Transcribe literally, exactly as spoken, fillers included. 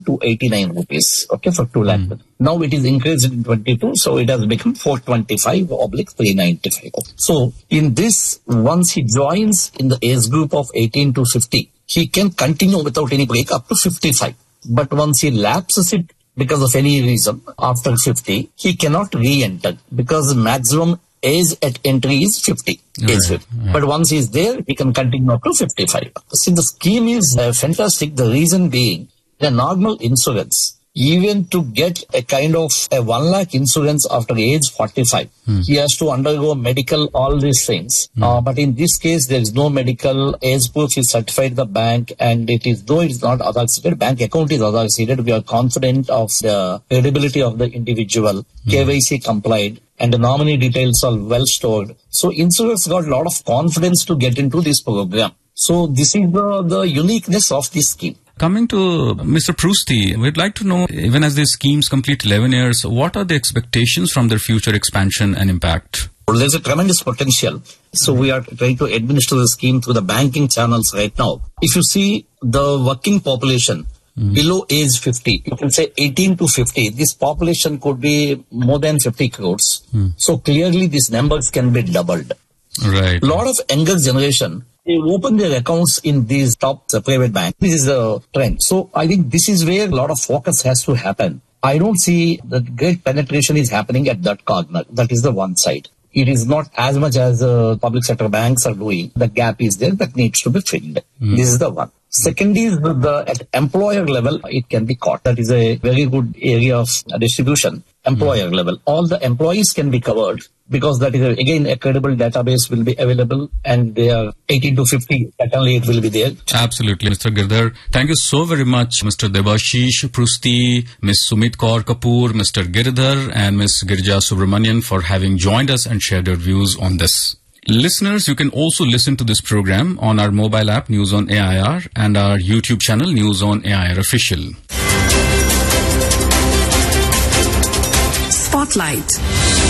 to eighty-nine rupees, okay, for two lakh. Mm. Now it is increased in twenty-two, so it has become four twenty-five oblique three ninety-five. So in this, once he joins in the age group of eighteen to fifty, he can continue without any break up to fifty-five. But once he lapses it because of any reason after fifty, he cannot re-enter because maximum age at entry is fifty. Right, age fifty. Right. But once he is there, he can continue up to fifty-five. See, the scheme is uh, fantastic. The reason being, the normal insurance, even to get a kind of a one lakh insurance after age forty-five, hmm. he has to undergo medical, all these things. Hmm. Uh, but in this case, there is no medical. Age proof is certified the bank, and it is, though it is not Aadhaar seeded, bank account is Aadhaar seeded. We are confident of the credibility of the individual, hmm. K Y C complied, and the nominee details are well stored. So insurers got a lot of confidence to get into this program. So this is the, the uniqueness of this scheme. Coming to Mister Prusti, we'd like to know, even as these schemes complete eleven years, what are the expectations from their future expansion and impact? Well, there's a tremendous potential. So we are trying to administer the scheme through the banking channels right now. If you see the working population, Mm. below age fifty, you can say eighteen to fifty, this population could be more than fifty crores. Mm. So clearly these numbers can be doubled. Right. A lot of younger generation, they open their accounts in these top uh, private banks. This is a trend. So I think this is where a lot of focus has to happen. I don't see that great penetration is happening at that corner. That is the one side. It is not as much as uh, public sector banks are doing. The gap is there that needs to be filled. Mm. This is the one. Second is the, the at employer level, it can be caught. That is a very good area of distribution. Employer mm. level, all the employees can be covered because that is a, again a credible database will be available, and they are eighteen to fifty. Certainly, it will be there. Absolutely, Mister Girdhar. Thank you so very much, Mister Debashish Prusti, Miss Sumit Kaur Kapoor, Mister Girdhar, and Miss Girija Subramanian for having joined us and shared their views on this. Listeners, you can also listen to this program on our mobile app News on A I R and our YouTube channel News on A I R Official. Spotlight.